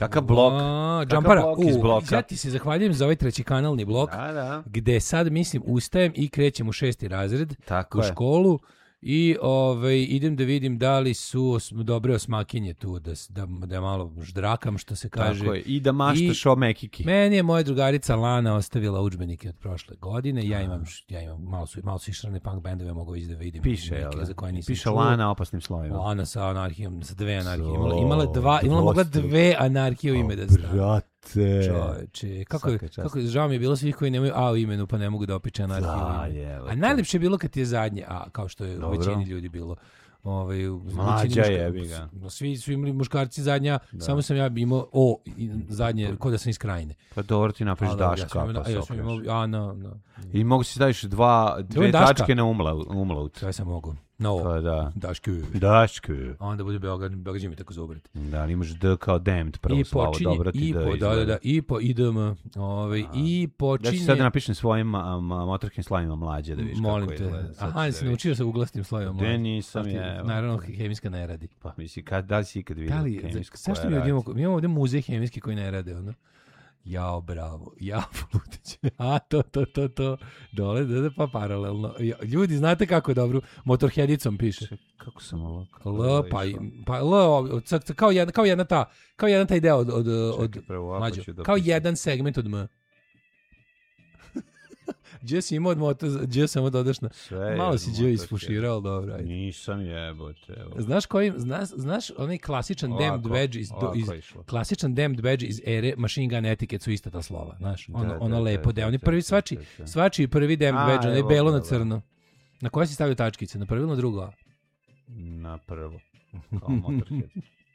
Kakav blok? Džampara. Iz bloka. Ja ti se zahvaljujem za ovaj treći kanalni blok, gde sad, mislim, ustajem i krećem u 6. razred u školu i idem da vidim da li su dobre osmakinje tu, da malo ždrakam, što se kaže. Tako je. I da maštaš o mekiki. Meni je moja drugarica Lana ostavila udžbenike od prošle godine. Ja imam malo su išrane punk bendove, mogu ići da vidim. Piše, za koje nisam piše čuo. Lana opasnim slovima. Lana sa anarhijom, sa 2 anarhije. Imala mogla 2 anarhije u ime da stavi. Čoveče, kako žao mi je bilo svih koji nemaju A u imenu, pa ne mogu da opiče anarhiju. A najlepše je bilo kad je zadnje A, kao što je u većini ljudi bilo. Mlađa jebi ga. Svi su imali muškarci zadnja, samo sam ja imao O zadnje, ko da sam iz Krajine. Pa dobro, ti napraviš Daška. Ja sam imao I mogu si staviš dve tačke na umlaut. Sve sam mogu. No, pa da. Daške. A onda bude Beograđe mi tako zaubrati. Da, imaš D kao damned, prvo slavo, dobro ti D. Da, i po idem, i počinje... Ja ću sad da napišem svojim motorskim slovima mlađe, da vidiš kako je. Aha, si naučio se uglasnim slovima mlađe. Da, nisam je. Naravno, hemijska ne radi. Pa misli, da li si ikad vidio hemijsku koja radi? Mi imamo ovdje muzej hemijski koji ne rade, ono. Jao, bravo, Flutić. A, to. Dole, pa paralelno. Ljudi, znate kako je dobro? Motorheadicom piše. Kako sam ovo? Kao jedan taj deo od mlađo. Kao jedan segment od M. Gdje si imao od moto, gdje samo dodaš na... Malo si gdje isfuširao, dobro. Ajde. Nisam jebote. Znaš onaj klasičan damned badge iz ere Machine Gun Etiquette su ista ta slova, znaš, ono lepo deo. Oni prvi svačiji prvi damned badge, ono je belo na crno. Na koje si stavio tačkice? Na prvo ili na drugo? Na prvo. Kao Motorhead.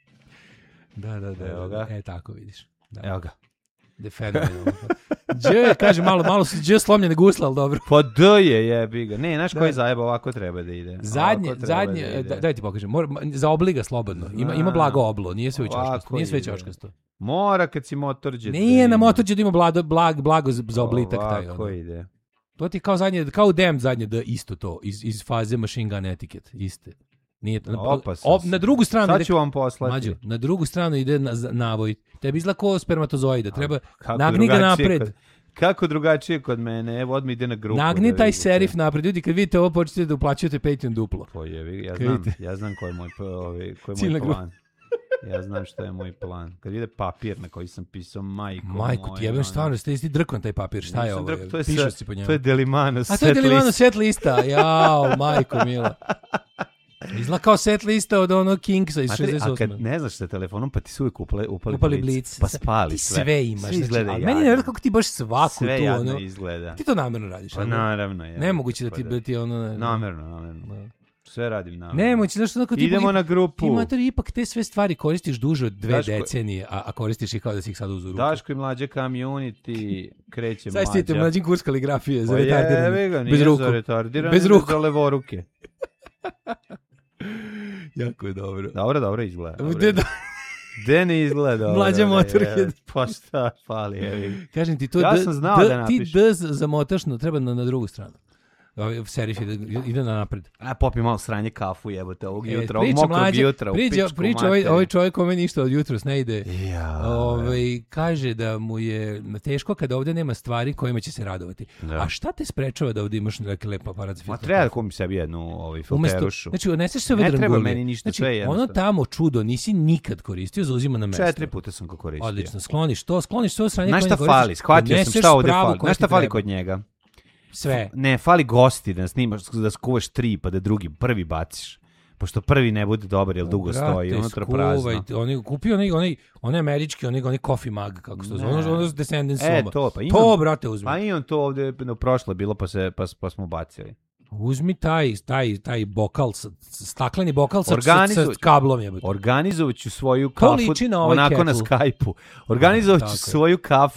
Da. Tako vidiš. Evo ga. Fenomenalno. Dž, kaže, malo si dž slomljene gusle, ali dobro. Pa D je jebi ga. Ne, znaš koji zajeba, ovako treba da ide. Zadnje, daj ti pokažem, za obliga slobodno. Ima blago oblo, nije sve očkasto. Mora kad si motorđe. Nije na motorđe da ima blago za oblitak. Ovako ide. To ti kao u Damned zadnje D, isto to, iz faze Machine Gun Etiquette, iste. Nije, na drugu stranu sad ću vam poslati. Mađo, na drugu stranu ide navoj. Tebi izlako spermatozoida, treba nagni ga napred. Kako drugačije kod mene? Evo, odmah ide na grupu. Nagni taj serif napred. Ljudi, kad vidite ovo, počnete da uplaćujete Patreon duplo. Ja znam koji je moj plan. Ja znam šta je moj plan. Kad vide papir na koji sam pisao Majko, ti jebem stvarno, ste isti drkon taj papir, šta je ovo? Pišu si po njemu. To je Delimano set list. A to je Delimano set lista, jao, majko mila. Izgleda kao set lista od onog Kingsa iz 68. A kad ne znaš sa telefonom, pa ti su uvijek upali blic, pa spali sve. Sve imaš. Meni ne vjerujete kako ti baš svaku sve tu, jadno izgleda. Ti to namjerno radiš. Pa naravno. Nemoguće da ti ono... Namjerno. Sve radim naravno. Nemoguće, znaš što... Idemo na grupu. Ti ipak te sve stvari koristiš duže od 2 decenije, a koristiš ih kao da si ih sad uzu ruku. Daško i mlađe community, kreće mlađa. Sad stijete mlađim kurs kaligrafije za retardirani. Bez ruku. Bez ruku. Za levoruke. Jako je dobro. Dobro izgleda. Gde ne izgleda dobro. Mlađa Motorhead. Pa šta fali. Kažem ti, to ja sam znao da napiš. Ti D zamotaš, treba na drugu stranu. Serif ide na napred. Popi malo sranje kafu, jebote, ovog jutra, ovog mokrog jutra. Priča ovaj čovjek kome ništa od jutros ne ide. Kaže da mu je teško kada ovdje nema stvari kojima će se radovati. A šta te sprečava da ovdje imaš neki lep aparat za filter? Treba da kupim sebi jednu filterušu. Znači, uneseš se ove drangulje. Ne treba meni ništa, sve jednostavno. Ono tamo čudo nisi nikad koristio, zauzima na mesto. 4 puta sam ga koristio. Odlično, skloniš to sranje. Znaš šta fali? Shvatio sam šta ovdje fali. Znaš šta fali kod njega? Sve. Ne, fali gosti da snimaš, da skuvaš 3 pa da prvi baciš. Pošto prvi ne bude dobar, jer dugo stoji, unutra prazno. Kupio onaj američki, onaj coffee mug, kako se to zove, ono s Descendants soba. To, brate, uzmi. Pa imam to ovdje prošlo bilo, pa smo bacili. Uzmi taj bokal, stakleni bokal sa kablom. Organizovat ću svoju kafu, onako na Skype-u. Organizovat ću svoju kafu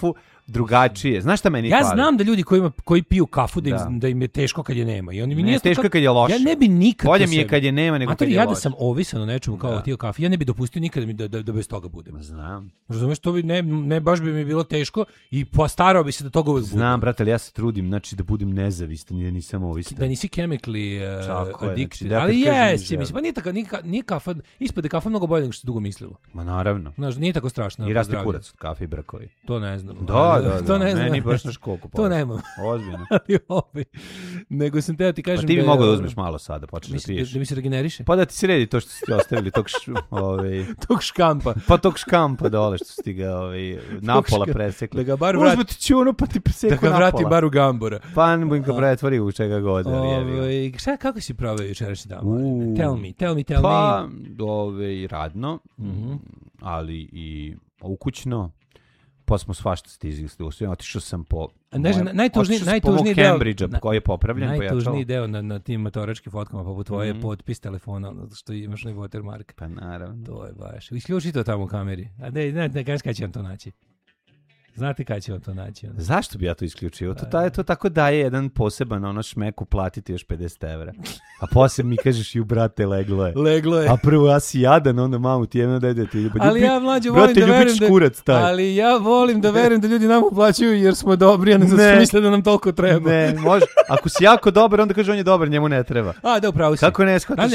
drugačije. Znaš šta meni fali? Ja znam da ljudi koji piju kafu da im je teško kad je nema. I oni mi nije teško kad je loše. Ja ne bi nikad... Bolje mi je kad je nema nego kad je loše. Ja da sam ovisan o nečemu kao tio kafe, ja ne bi dopustio nikada da bez toga budem. Znam. Razumeš, to bi ne baš bi mi bilo teško i postarao bi se da toga uvek budem. Znam, brate, ali ja se trudim, znači da budem nezavistan i da nisam ovisan. Da nisi chemically addicted. Znači, ali jesi, mislim, pa nije kafa, ispade kafa mnogo bolje nego što se dugo mislilo. Ma naravno. Znaš, nije tako strašno. I raste kurac od kafe i brkovi. To ne znam. Da. To ne znam. Meni baš na školku. To nemam. Ozbiljno. Nego sam teo ti kažem pa ti bi mogao da uzmeš malo sada, počneš da piješ. Da mi se regeneriše? Pa da ti sredi to što si ti ostavili, tog škampa. Pa tog škampa dole što si ti ga napola presekli. Da ga bar vrati. Uzme ti čunu pa ti preseku napola. Da ga vrati bar u gambora. Pa ne ga pretvori u čega god. Šta, kako si proveo jučerašnji dan? Tell me. Pa, radno, ali i ukućno. Pa smo svašta stizili. Otišao sam po... Najtužniji deo... Cambridge-a koji je popravljen. Najtužniji deo na tim motoračkim fotkama poput tvoje potpis telefona, što imaš onaj watermark. Pa naravno. To je baš... Isključi to tamo u kameri. A ne kažeš kada će vam to naći. Znate kada će on to naći? Onda? Zašto bi ja to isključio? To tako daje jedan poseban šmeku, platiti još 50 evra. A poslije mi kažeš, brate, leglo je. A prvo ja si jadan, onda mamu ti jedno dede ti. Ali ja mlađe volim da verujem ali ja volim da verujem da ljudi nam uplaćuju jer smo dobri, a ne zato misle da nam toliko treba. Ne, može. Ako si jako dobar, onda kaže on je dobar, njemu ne treba. A, da, upravo si. Kako ne shvataš?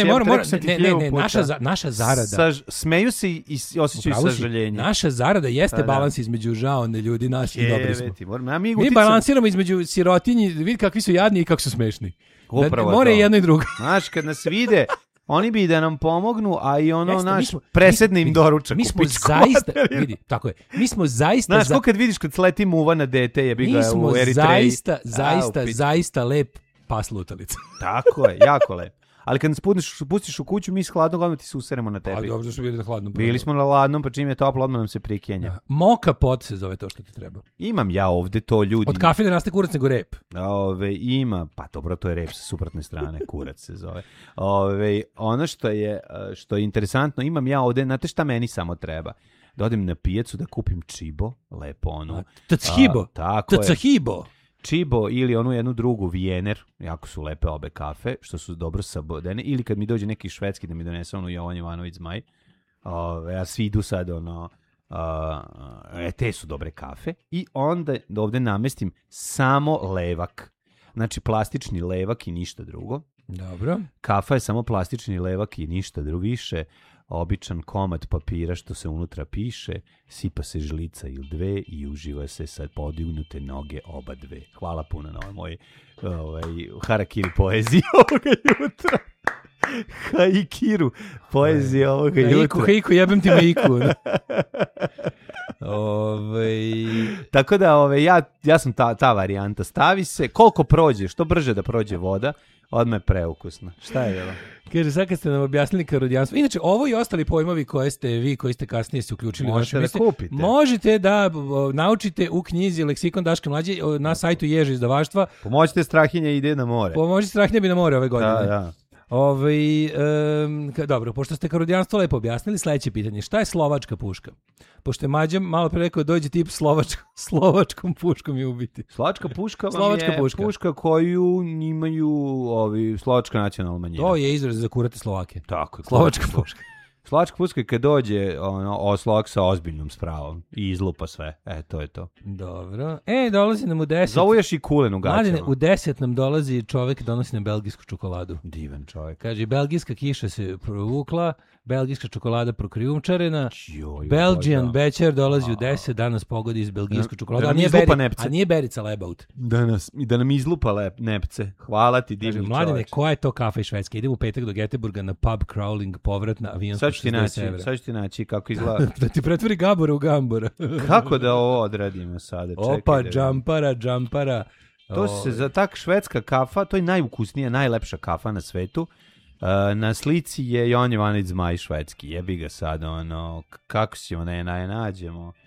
Naša zarada. Smeju se i osjećaju sažaljenje. Naša zarada jeste balans između žao ljudi nas i dobri smo. Mi balansiramo između sirotinji, vidi kakvi su jadni i kako su smešni. Upravo more to. Jedno i drugo. Znaš, kad nas vide, oni bi da nam pomognu, a i presedne im doručak. Mi smo zaista, vidi, tako je, mi smo zaista... Znaš, ko kad vidiš kad sleti muva na dete, jebi ga u Eritreji. Mi smo zaista lep pas lutalica. Tako je, jako lep. Ali kad nas pustiš u kuću, mi s hladnog odmah ti se useremo na tebi. A dobro što bili na hladnom. Bili smo na hladnom, pa čim je toplo, odmah nam se prikenja. Moka pot se zove to što ti treba. Imam ja ovde to, ljudi. Od kafe ne raste kurac nego rep. Ima, pa dobro, to je rep sa suprotne strane, kurac se zove. Ono što je interesantno, imam ja ovde, znate šta meni samo treba? Da odem na pijacu, da kupim čibo, lepo onu. Tchibo. Čibo ili onu jednu drugu Vijener, jako su lepe obe kafe, što su dobro sabodene, ili kad mi dođe neki švedski da mi donese onu Jovan Jovanović Zmaj, a svi idu sad te su dobre kafe, i onda ovde namestim samo levak, znači plastični levak i ništa drugo. Dobro. Kafa je samo plastični levak i ništa drugo više. Običan komad papira što se unutra piše, sipa se žlica ili dve i uživa se sa podignute noge oba dve. Hvala puno na ovoj harakiri poeziji ovoga jutra. Haikiru poezija ovoga jutra. Haiku, jebem ti maiku. Tako da ja sam ta varijanta. Stavi se, koliko prođe, što brže da prođe voda, odmah je preukusno. Šta je bilo? Kaže, sad kad ste nam objasnili karodijanstvo. Inače, ovo i ostali pojmovi koje ste vi, koji ste kasnije se uključili. Možete da kupite. Možete da naučite u knjizi Leksikon Daška Mlađe na sajtu Ježi izdavaštva. Pomoćite Strahinja ide na more. Pomoćite Strahinja bi na more ove godine. Da. Dobro, pošto ste karodijanstvo lepo objasnili, sledeće pitanje. Šta je slovačka puška? Pošto je Mađa malo pre rekao dođe tip slovačkom puškom i ubiti. Slovačka puška vam je puška koju imaju slovačka nacionalna manjina. To je izraz za kurate Slovake. Tako, slovačka puška. Slovačka puška kad dođe Slovak sa ozbiljnom spravom i izlupa sve. To je to. Dobro. Dolazi nam u 10. Zovu još i kulen u gaćama. Mladine, u 10 nam dolazi čovjek, donosi nam belgijsku čokoladu. Divan čovjek. Kaže, belgijska kiša se provukla, belgijska čokolada prokrijumčarena, Belgian Becher dolazi u 10, danas pogodi iz belgijsku čokoladu, a nije Berica Lebaut. Da nam izlupa nepce. Hvala ti, divni čovječ. Mladine, koja je to kafa iz Švedske? Idemo u petak do Göteborga na pub crawling, povrat na avionsku 60 evra. Sad ću ti naći kako izgleda. Da ti pretvori Gabora u Gambora. Kako da ovo odradimo sada? Opa, džampara. To se za tak švedska kafa, to je najukusnija, najlepša kafa na svetu. Na slici je Jovan Jovanović Zmaj švedski. Jebi ga sad, kako ćemo da je nađemo.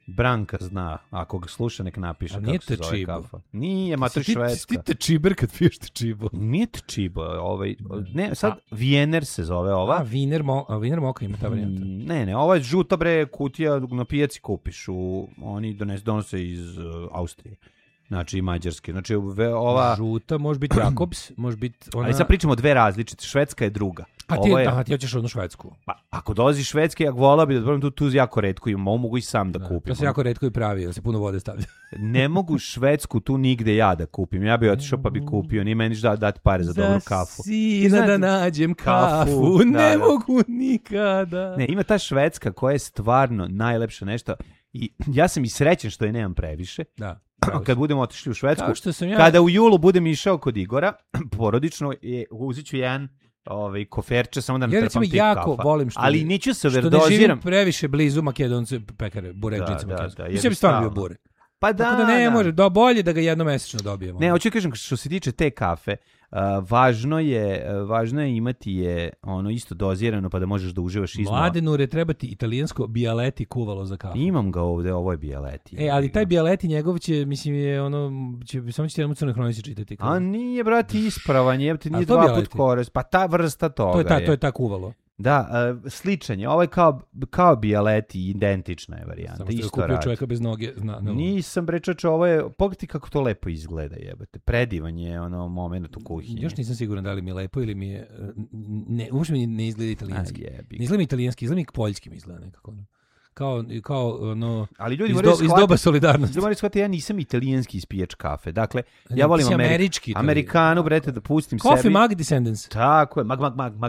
Branka zna, ako ga sluša nek napiše kako se zove kafa. Nije, mater švedska. Ti te čiber kad piješ te čibo. Nije te čibo, ne, sad Wiener se zove ova. Wiener moka ima ta varijanta. Ne, ova je žuta bre kutija, na pijaci kupiš, oni donose iz Austrije. Znači i mađarske. Znači ova žuta može biti Jakobs, može biti ona. Ali sad pričamo dve različite, švedska je druga. Ti hoćeš onu švedsku. Pa ako dolazi švedske, ja volao bi da probam tu jako retko imam, mogu i sam da kupim. To se jako retko i pravi, da se puno vode stavlja. Ne mogu švedsku tu nigde ja da kupim. Ja bih otišao pa bi kupio, nije meni dati pare za dobru kafu. Sina da nađem kafu, ne mogu nikada. Ne, ima ta švedska koja je stvarno najlepša nešto i ja sam i srećen što je nemam previše. Da. Kad budemo otišli u Švedsku, kada u julu budem išao kod Igora, porodično, uzet ću jedan koferče, samo da natrpam tip jako kafa. Volim što, ali neću se što ne živim previše blizu Makedonce pekare, burekđice makedonce. Mislim bi stvarno bio bure. Pa da, tako da ne može, bolje da ga jednomesečno dobijemo. Ne, hoću kažem, što se tiče te kafe, važno je imati je ono isto dozirano pa da možeš da uživaš iznova. Mladenure, treba ti italijansko Bialetti kuvalo za kafu. Imam ga ovde, ovo je Bialetti. Ali taj Bialetti njegov će, mislim, je ono, samo će ti jednom crnoj hronici čitati. A nije, brati, ispravan, nije 2 put kores, pa ta vrsta toga to je ta kuvalo. Da, sličan je. Ovo je kao Bialetti, identična je varijanta. Samo što je kupio čovjeka bez noge. Nisam brečač, ovo je, pogledaj kako to lepo izgleda, jebate. Predivan je ono moment u kuhinji. Još nisam siguran da li mi je lepo ili mi je, uopšte mi ne izgleda italijanski. Ne izgleda mi italijanski, izgleda mi poljski mi izgleda nekako. Kao ono, ali ljudi iz doba solidarnosti. Ljudi moraju shvatiti, ja nisam italijanski ispijač kafe. Dakle, ja volim Amerikanu, brete, da pustim sebi. Coffee Mag Descendants. Tako je, mag.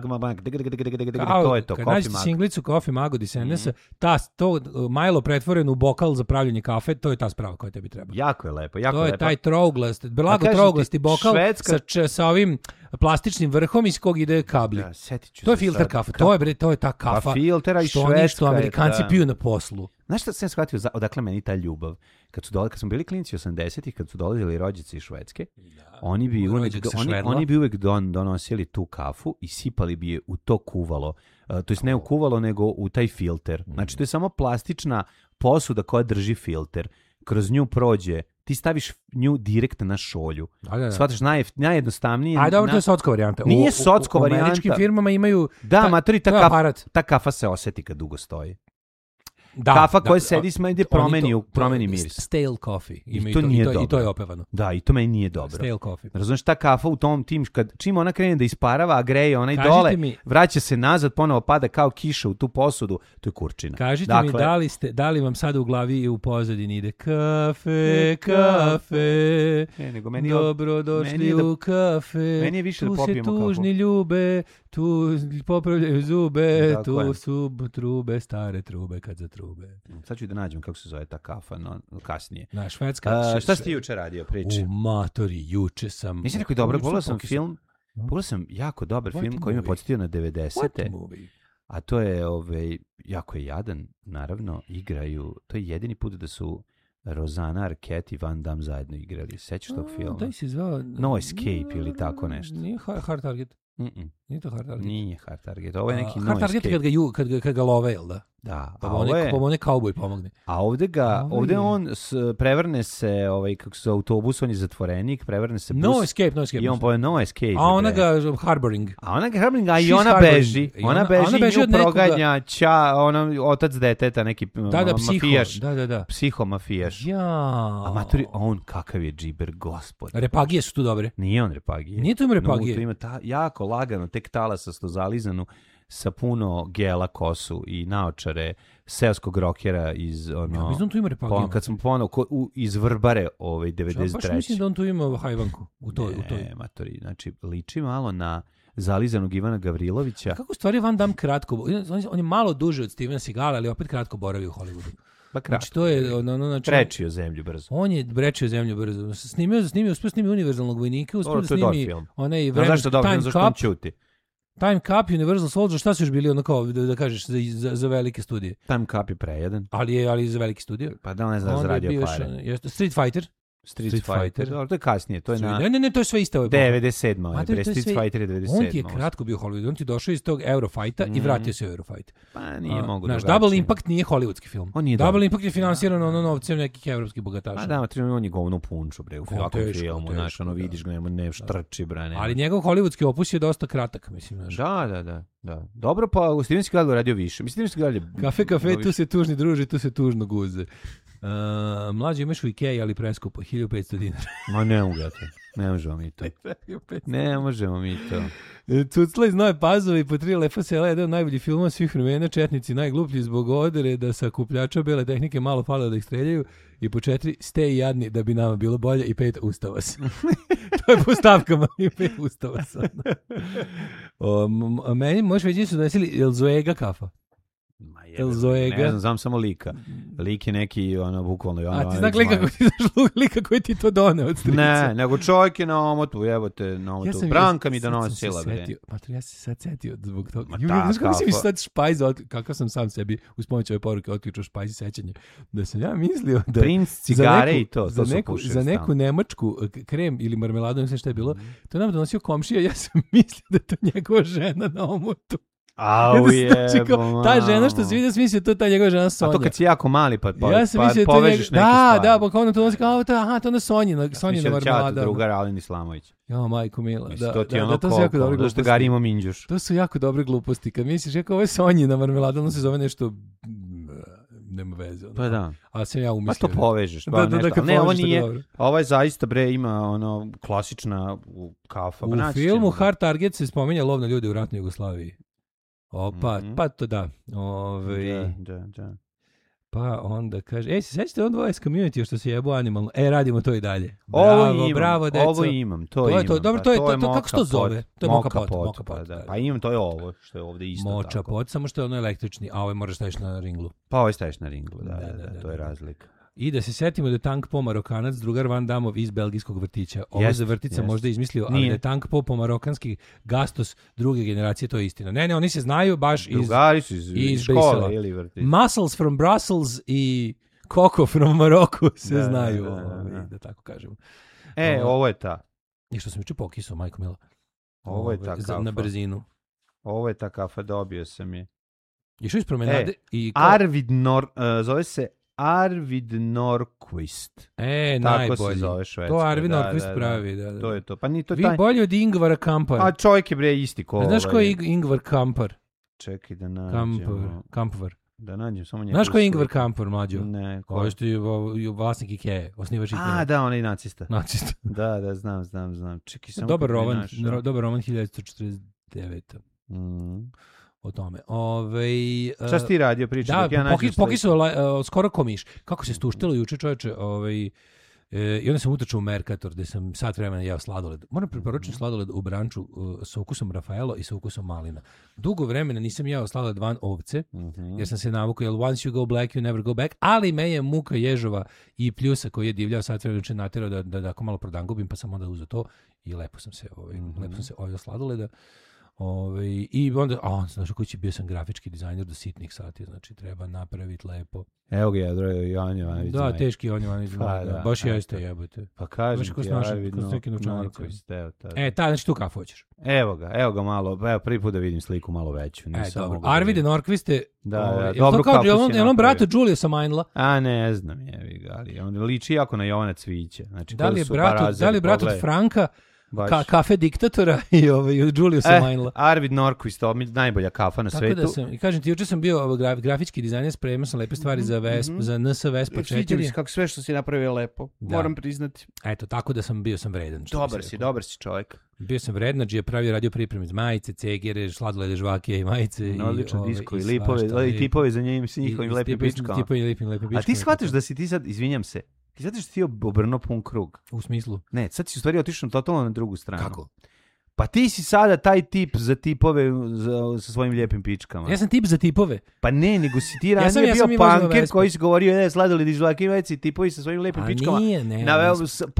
To je to, Kad nađete singlicu Coffee Mago Descendants, to Milo pretvoren u bokal za pravljenje kafe, to je ta sprava koja tebi treba. Jako je lepo, to je taj trouglasti bokal sa ovim plastičnim vrhom iz kog ide kabli. To je filter kafa. To je ta kafa. Filtera i što Amerikanci piju na poslu. Znaš šta sam shvatio odakle meni ta ljubav? Kad smo bili klinci 80-ih, kad su dolazili rođaci iz Švedske, oni bi uvek donosili tu kafu i sipali bi je u to kuvalo. To jest ne u kuvalo, nego u taj filter. Znači, to je samo plastična posuda koja drži filter. Kroz nju prođe, ti staviš nju direkt na šolju. Shvataš, najjednostavnije. Ajde, dobro, to je socko varijanta. Nije socko varijanta. U američkim firmama imaju ta kafa se osjeti kad dugo stoji. Kafa koja sedi ide promeni miris. Stale coffee. I to je opevano. Da, i to meni nije dobro. Stale coffee. Razumiješ, ta kafa u tom tim, čim ona krene da isparava, a greje onaj dole, vraća se nazad, ponovo pada kao kiša u tu posudu, to je kurčina. Kažite mi, da li vam sada u glavi i u pozadini ide kafe, dobrodošli u kafe, meni je više tu da popijemo se tužni ljube, tu popravljaju zube, tu su trube, stare trube kad zatrube. Sad ću da nađem kako se zove ta kafa, no kasnije. Na švedska. Šta si ti juče radio, priči? U matori, juče sam... Mislim rekao dobro, pogledao sam film, pogledao sam jako dobar film koji me podsjetio na 90-te. A to je, jako je jadan, naravno, igraju, to je jedini put da su Rosanna Arquette i Van Damme zajedno igrali. Sećaš tog filma? Da si zvao... No Escape ili tako nešto. Nije Hard Target. Nije to Hard Target. Nije Hard Target, ovo je neki No Hard Target Escape. kad ga love, jel da? Da, pa on je kauboj pomogne. A ovde on prevrne se, kako se autobus, on je zatvorenik, prevrne se bus. No Escape. I on poje No Escape. A ona ga harboring. A i ona beži. Ona beži i nju proganja otac deteta, neki mafijaš. Da. Psihomafijaš. A maturi, on kakav je džiber, gospod. Repagije su tu dobre. Nije on repagije. Nije tu im repagije. Tu ima jako lagano, tek talasasto zalizanu, sa puno gela kosu i naočare seoskog rokera iz mislim tu ima repagiju. Kad sam iz Vrbare 93. Baš mislim da on tu ima hajvanku u toj. Matori, znači liči malo na zalizanog Ivana Gavrilovića. Kako stvari Van Damme kratko, on je malo duže od Stevena Seagala, ali opet kratko boravi u Hollywoodu. Znači to je prečio zemlju brzo. On je prečio zemlju brzo. Uspio snimio Univerzalnog vojnika, uspio da snimi onaj vreme Time Cup. Time Cup, Universal Soldier, šta su još bili ono kao da kažeš za velike studije? Time Cup je prejedan. Ali za veliki studio. Pa da on ne zna da radio pare. Street Fighter. Street Fighter. To je kasnije, to je na... Ne, to je sve isto. 97. Street Fighter je 97. On ti je kratko bio Hollywood, on ti došao iz tog Eurofajta i vratio se u Eurofajt. Pa nije mogu drugačije. Double Impact nije hollywoodski film. Double Impact je finansiran novcem nekih evropskih bogataša. Da, on je govno punčo, bre, u svakom filmu, znaš, ono vidiš ga, ne štrči, bre. Ali njegov hollywoodski opus je dosta kratak, mislim, znaš. Da. Dobro, pa u Steven Seagal radio više. Mislim, Steven Seagal je... Kafe, tu se tužni druži, tu se tužno guze. Mlađi imaš u Ikea, ali preskupo, 1500 dinara. Ma ne možemo mi to. Cucla iz Nove Pazove i po 3 lepa sela, jedan od najboljih filmova svih vremena, četnici najgluplji zbog odere da sa kupljača bele tehnike malo fale da ih streljaju, i po 4 ste i jadni da bi nama bilo bolje, i 5 ustava se. To je po stavkama, i 5 ustava se. Meni možeš veći su donesili El Zoega kafa. Ne znam samo lika. Lik je neki, bukvalno... A ti znak lika koji ti to doneo od strica? Ne, nego čovjek je na omotu, Branka mi donosila. Ja se sad setio zbog toga. Znaš kako si mi sad špajz, kakav sam sam sebi uz pomoć ove poruke otključao špajz i sećanje. Da sam ja mislio da... Princ, cigare i to za neku nemačku krem ili marmeladu, ne znam šta je bilo, to nam donosio komšija, ja sam mislio da je to njegova žena na omotu. Ta žena što se vidi, smislio, to je ta njegova žena Sonja. A to kad si jako mali pa povežeš neke stvari. Da, pa kao ono to nosi kao, to ona Sonjina marmelada. Ćata drugar Alin Islamović. Ja, majko mila. To su jako dobre gluposti. Što Gari ima minđuš. To su jako dobre gluposti. Kad misliš, ovo je Sonjina marmelada, ono se zove nešto... nema veze. Pa da. A sam ja umislio. Pa to povežeš. Ne, ovo nije. Ovo je zaista, bre, ima klasična kafa. U filmu Hard Target se spominja lov na ljude u ratnoj Jugoslaviji. Pa to da. Da. Pa onda kaže, se sećate on dvoje s Community što se jebu animalno? Radimo to i dalje. Bravo, deco. Ovo imam, to imam. Dobro, to je kako se to zove? To je moka pot. Pa imam, to je ovo, što je ovdje isto moča tako. Pot, samo što je ono električni, a ovo moraš staviš na ringlu. Pa ovo staviš na ringlu, da, to je razlika. I da se setimo da je Tank Po Marokanac, drugar Van Damov iz belgijskog vrtića. Ovo za vrtica možda izmislio, ali da je Tank Po marokanski Gastos druge generacije, to je istina. Ne, oni se znaju baš iz škole ili vrtića. Muscles from Brussels i Coco from Morocco se znaju, da tako kažemo. Ovo je ta. I što sam juče pokisao, majko mila. Ovo je ta kafa. Na brzinu. Ovo je ta kafa, dobio sam je. Išao iz promenade i... Zove se Arvid Norquist. Najbolji. Tako se zove Švedska. To Arvid Norquist pravi, da. To je to. Pa ni to vi bolje od Ingvara Kampara. A čovjek je bre isti ko. Znaš ko je Ingvar Kampar? Čekaj da nađemo. Kampar. Da nađem samo njega. Znaš ko je Ingvar Kampar, mlađo? Ne. Ko je što je vlasnik Ikea, osnivač Ikea. Da, on je nacista. Nacista. Da, znam. Čekaj samo. Dobar roman 1949. O tome. Šta si ti radio priča? Da, pokisao skoro komiš. Kako se stuštilo juče, čoveče, i onda sam utrčao u Mercator gde sam sat vremena jeo sladoled. Moram preporučiti sladoled u branču sa ukusom Rafaelo i sa ukusom malina. Dugo vremena nisam jeo sladoled van ovce, jer sam se navukao, jer once you go black, you never go back, ali me je muka ježova i pljusa koji je divljao sat vremena naterao da ako malo prodangubim, pa sam onda uzeo to i lepo sam se ojeo sladoleda. I onda, znaš koji bio sam grafički dizajner do sitnih sati, znači treba napraviti lepo. Evo ga Jovan Jovanović. Da, teški Jovan Jovanović. Baš jeste jebote. Pa kažem ti, kroz neki novčanik. Znači tu kafu hoćeš. Evo ga malo, prvi put da vidim sliku malo veću. Dobro. Arvide Norquiste. Da, dobro kafu si napravio. Je on brata Juliusa Mainla? Ne znam, ali on liči jako na Jovana Cviće. Da li je brat od Franka? Kafe diktatora i od Juliusa Mainla. Arvid Norquist, najbolja kafa na svetu. I kažem ti, juče sam bio grafički dizajner, spremio sam lepe stvari za Vespa, za NS Vespa 4. Sviđa mi se kako sve što si napravio lepo, moram priznati. Eto, tako da bio sam vredan. Dobar si čovjek. Bio sam vredan, radio pripreme iz majice, cegere, sladolede, žvake i majice. Odlično disko i lipove, i tipove za njim s njihovim lepim pičkama. A ti shvatiš da si ti sad, izvinjam se, ti sad ti obrnuo pun krug. U smislu? Ne, sad si u stvari otišao totalno na drugu stranu. Kako? Pa ti si sada taj tip za tipove sa svojim lijepim pičkama. Ja sam tip za tipove. Pa ne, nego si ti ranije bio punker koji si govorio sladoled i žvake i tipovi sa svojim lijepim pičkama. Nije, ne.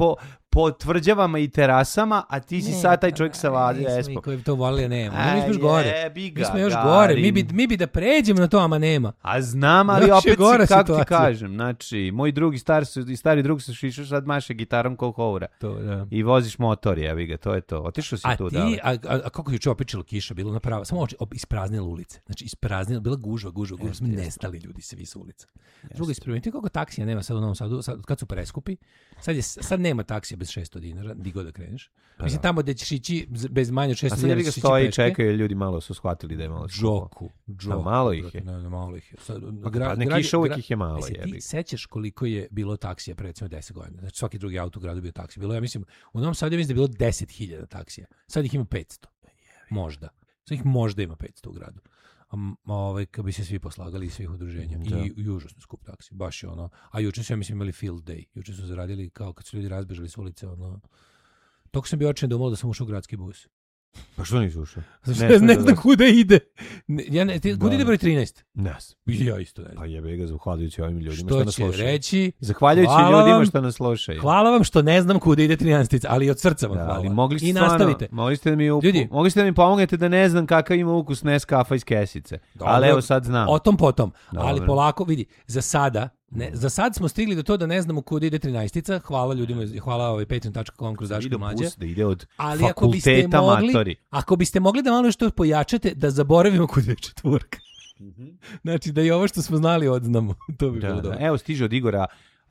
po tvrđavama i terasama, a ti si sad taj čovjek sa Vespom. Mi koji bi to volili, nema. Mi smo još gore. Mi smo još gore. Mi bi da pređemo na to, ama nema. A znam, ali opet si, kako ti kažem, znači, moj drugi stari drug su išao sad maše gitarom ko houra. I voziš motor, jebi ga, to je to. Otišao si tu dale. A kako juče opičila kiša, bilo napravo, samo ispraznila ulice. Znači, bila gužva, smo nestali ljudi svi s ulica. Drugo, isprimenite kako taksija nema sad u Novom Sadu, kad su preskupi, sad nema taksija bez 600 dinara, di god da kreneš. Mislim, tamo gde ćeš ići bez manje od 600 dinara. A sad stoji i čekaju, ljudi malo su shvatili da je malo Džoku. Malo ih je. Malo ih je. Kiša uvijek ih je malo. Ti sećaš koliko je bilo taksija pre recimo 10 godina? Znači, svaki drugi auto u gradu bio taksija. Bilo, ja mislim, u Novom Sadu mislim da je bilo 10.000 taksija. Sad ih ima 500. Možda. Sad ih možda ima 500 u gradu. Kad bi se svi poslagali iz svih udruženja. I užasno skup taksi. Baš je ono. A juče su, ja mislim, imali field day. Juče su zaradili kao kad su ljudi razbežali s ulice. Toko sam bio očin da umalo da sam ušao u gradski bus. Pa što nisi ušao? Ne znam kuda ide. Kuda ide broj 13? Ne. Ja isto ne znam. Pa jebe ga zahvaljujući ovim ljudima što nas slušaju. Što će reći? Zahvaljujući ljudima što nas slušaju. Hvala vam što ne znam kuda ide 13, ali od srca vam hvala. I nastavite. Mogli ste da mi pomognete da ne znam kakav ima ukus Nescafa iz kesice. Ali evo sad znam. O tom potom. Ali polako, vidi, za sada smo stigli do to da ne znamo kuda ide 13-ica. Hvala ljudima, hvala patreon.com kroz Daško Mlađe. Da ide od fakulteta matori. Ako biste mogli da malo što pojačate, da zaboravimo kuda je četvorka. Znači da i ovo što smo znali odznamo. To bi bilo dobro. Evo stiže od Igora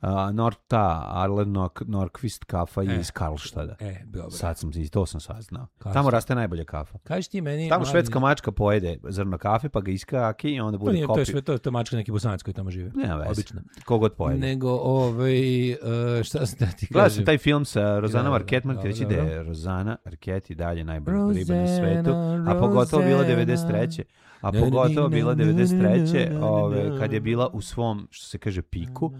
Arlen Norqvist kafa iz Karlštada. Dobro. To sam saznao. Tamo raste najbolja kafa. Kaži ti meni... Tamo švedska mačka pojede zrno kafe, pa ga iskaki i onda bude kopi. To je mačka neki Bosanac koji tamo žive. Nema veze. Kogod pojede. Nego, šta sam da ti kažem? Gledao sam taj film sa Rosanom Arquette, moram ti reći da je Rozana Arquette i dalje najbolja riba na svetu, a pogotovo bila 93. A pogotovo bila 93. Kad je bila u svom, što se kaže, piku,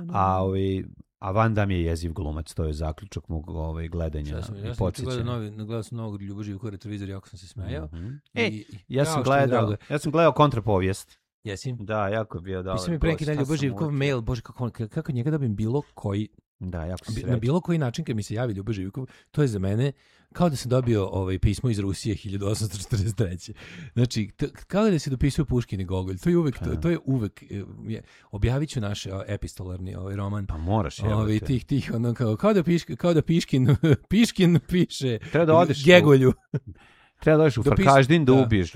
a Van Damme je jeziv glumac, to je zaključak mog gledanja i podsjećanja. Gledao sam novog Ljubo Živkova retrovizor, jako sam se smejao. Ja sam gledao kontrapovijest. Jesi? Da, jako je bio dobro. Pisao mi preki dan Ljubo Živkov mail, bože, kako njega dobijem bilo koji... Da, jako si na bilo koji način kad mi se javi Ljubo Živkov, to je za mene kao da sam dobio pismo iz Rusije 1843. Znači, kao da se dopisuje Puškin i Gogolj. To je uvek objavit ću naš epistolarni roman. Pa moraš, tih kao da Piškin piše treba da odeš Gegolju. Treba da odeš u Farkaždin da ubiješ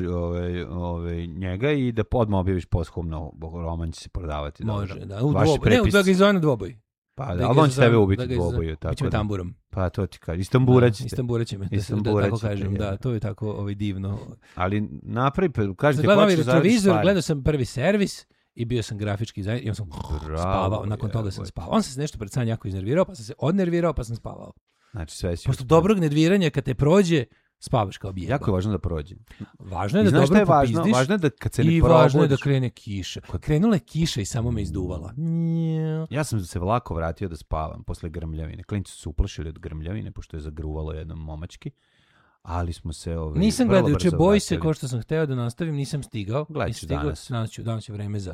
njega i da odmah objaviš posthumno roman će se prodavati. Može, da. Ne, da ga izove na dvoboj. Pa, ali on će tebe ubiti dvoboju. Biće tamburom. Pa to ti kaže. Istambura će me, da tako kažem. Da, to je tako divno. Ali napravi, kažete, gledao sam prvi servis i bio sam grafički dizajner i on sam spavao. Nakon toga sam spavao. On se nešto pred san jako iznervirao, pa sam se odnervirao, pa sam spavao. Znači sve si... Pošto dobrog nerviranja kad te prođe, spavaš kao bijeba. Jako je važno da prođe. Važno je da dobro popizdiš. Važno je da kad se ne probodiš. I važno je da krene kiša. Krenula je kiša i samo me izduvala. Ja sam se vlako vratio da spavam posle grmljavine. Klinci su uplašili od grmljavine, pošto je zagruvalo jednom momački. Ali smo se nisam gledao juče Boj se, kao što sam hteo da nastavim, nisam stigao. Gledaj ću danas. Danas je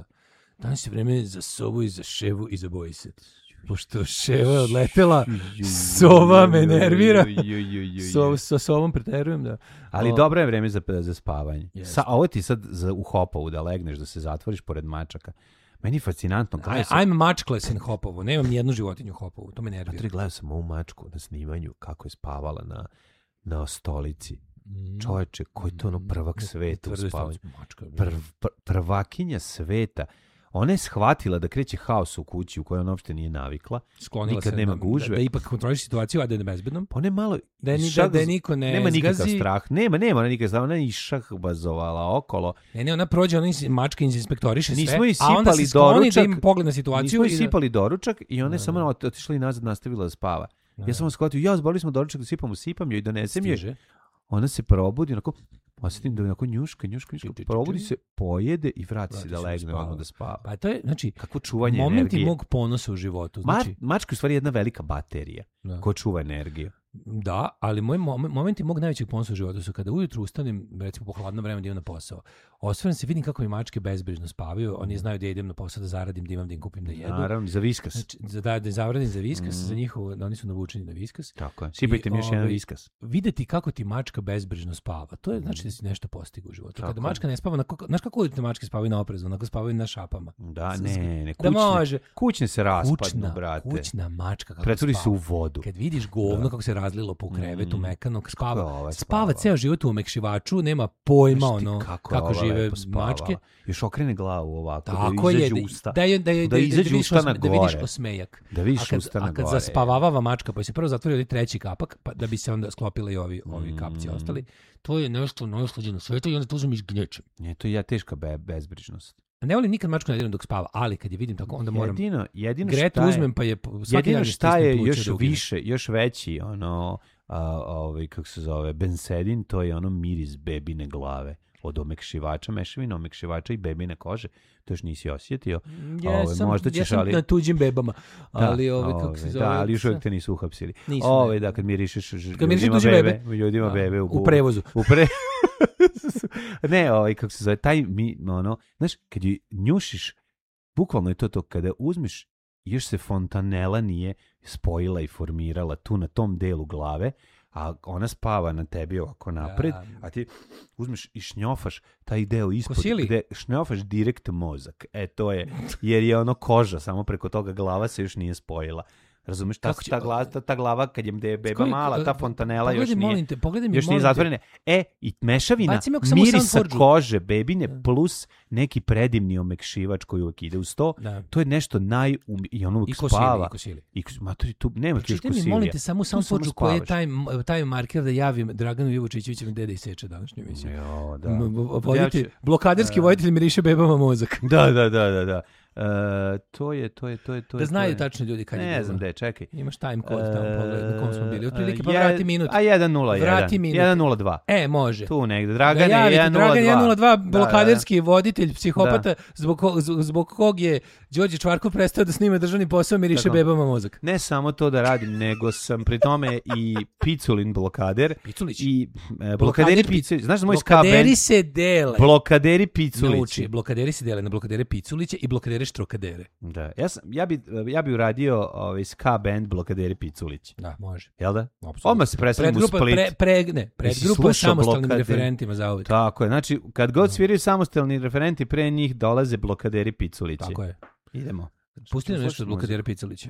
vreme za Sovu i za Ševu i za Boj se. Pošto Ševa je odletela, Sova me nervira. Sa Sovom preterujem, da. Ali dobro je vreme za spavanje. Ovo ti sad u Hopovu da legneš, da se zatvoriš pored mačaka. Meni je fascinantno. I'm muchkless in Hopovu. Nemam nijednu životinju u Hopovu. To me nervira. A gledao sam ovu mačku na snimanju kako je spavala na stolici. Čoveče, koji je to prvak sveta u spavanju. Prvakinja sveta. Ona je shvatila da kreće haos u kući u kojoj ona uopšte nije navikla. Sklonila nikad se nema gužve. Da ipak kontroliš situaciju, a da je bezbednom. Pa ne malo... Da je niko ne nema zgazi. Nikakav strah. Nema nikakav strah. Ona je išahbazovala okolo. Ne, ona prođe, ona mačka inspektoriše sve, a onda se skloni da ima pogled na situaciju. Nismo joj sipali doručak i ona je samo otišla i nazad nastavila da spava. Ja sam shvatio, zborili smo doručak da sipam joj i donesem joj. Ona se probudi, onako, osjetim da je onako njuška, probudi se, pojede i vrati se da legne odmah da spava. Pa to je, znači, kakvo čuvanje momenti energije. Mog ponosa u životu. Znači... Mačka je u stvari jedna velika baterija. Ko čuva energiju? Da, ali momenti mog najvećeg ponosa u životu su kada ujutru ustanem, recimo po hladno vreme da idem na posao. Osvrnem se, vidim kako mi mačke bezbrižno spavaju, oni znaju da idem na posao da zaradim, da imam da im kupim da jedu. Naravno, za Viskas. Znači, da zavradim za Viskas, za njihovo, da oni su navučeni na Viskas. Tako je, sipajte mi još jedan Viskas. Videti kako ti mačka bezbrižno spava, to je znači da si nešto postigao u životu. Kada mačka ne spava, znaš kako ujutru mačke spavaju na oprezu, onako spavaju na šapama. Da, ne, kućne se raspadnu, brate. Kućna mačka kako pretvori se u vodu. Kad vidiš govno kako se razlilo po krevetu mekano, spava ceo život u omekšivaču, nema pojma ono kako žive mačke. Još okrene glavu ovako, tako da izađe usta. Da izađe usta na gore. Da vidiš osmejak. Da vidiš usta na gore. A kad zaspavava mačka, pa se prvo zatvori ovaj treći kapak, pa da bi se onda sklopili i ovi kapci ostali, to je nešto najslađe na svetu i onda to uzmem izgnječem. To je teška bezbrižnost. Ne volim nikad mačku ne diram dok spava, ali kad je vidim tako, onda moram... Jedino Gretu uzmem, pa je svaki dan šta je još veći, kako se zove, bensedin, to je ono miris bebine glave. Od omekšivača, mešavina omekšivača i bebine kože. To još nisi osjetio. Jesam na tuđim bebama. Ali kako se zove... Da, ali još uvijek te nisu uhapsili. Da, kad mirišeš ljudima bebe u prevozu. Ne, kako se zove, znaš, kad ju njušiš, bukvalno je to kada uzmiš, još se fontanela nije spojila i formirala tu na tom delu glave, a ona spava na tebi ovako napred, a ti uzmeš i šnjofaš taj deo ispod, gde šnjofaš direkt mozak. To je, jer je ono koža, samo preko toga glava se još nije spojila. Razumeš, ta glava kad je beba mala, ta fontanela još nije zatvorena. I mešavina mirisa kože bebine plus neki predivni omekšivač koji uvijek ide uz to, to je nešto i ono uvijek spava. I kosili. Nema tu još kosilija. Molim te, samo pođu koji je taj marker da javim Draganu Ivučićevićev deda i seče današnju emisiju. Blokaderski voditelj miriše bebama mozak. Da. To je. Da znaju tačno ljudi kad je. Ne znam, čekaj. Imaš time code tamo, pogledaj na kom smo bili. Otprilike pa vrati minut. 1:01. Vrati minut. 1:02. Može. Tu negde. Dragan je 1:02. Dragan 1:02, blokaderski voditelj, psihopata, zbog kog je Đorđe Čvarkov prestao da snima državni posao, miriše bebama mozak. Ne samo to da radim, nego sam pri tome i Piculin blokader. Piculić. I blokaderi Piculić. Znaš da moj ska band? Blokaderi se dele. Blokaderi Piculići. Blokaderi se dele na blokadere Piculiće i blokadere Štrokadere. Da, ja bi uradio ska band Blokaderi Piculić. Da, može. Jel da? Odmah se preselim u Split. Predgrupa samostalnim referentima za uvijek. Tako je, znači kad god sviraju samostalni referenti, pre njih dolaze Blokaderi Piculići. Tako je. Idemo. Pusti nam nešto od Blokadera Piculića.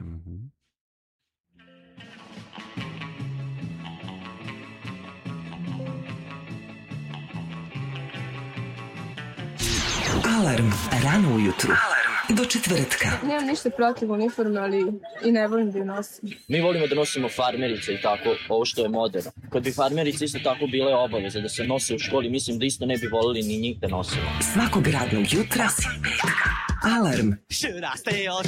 Alarm, rano ujutru. Do četvrtka. Nemam ništa protiv uniforme, ali i ne volim da je nosim. Mi volimo da nosimo farmerice i tako, ovo što je moderno. Kad bi farmerice isto tako bile obaveze da se nose u školi, mislim da isto ne bi volili ni njih da nosimo. Svakog radnog jutra. Alarm.